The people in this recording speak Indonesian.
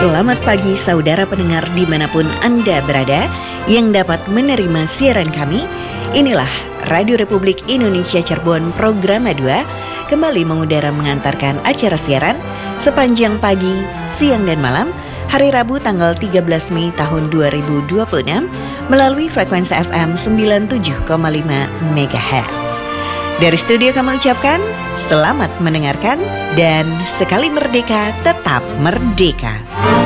Selamat pagi saudara pendengar dimanapun Anda berada yang dapat menerima siaran kami. Inilah Radio Republik Indonesia Cirebon Programa 2 kembali mengudara mengantarkan acara siaran sepanjang pagi, siang dan malam hari Rabu tanggal 13 Mei tahun 2026 melalui frekuensi FM 97,5 MHz. Dari studio kami ucapkan selamat mendengarkan dan sekali merdeka tetap merdeka.